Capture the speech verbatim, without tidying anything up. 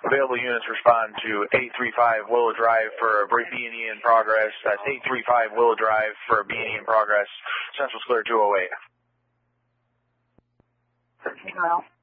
Available units respond to eight three five Willow Drive for a B and E in progress. That's eight three five Willow Drive for a B and E in progress. Central's clear two oh eight. Well.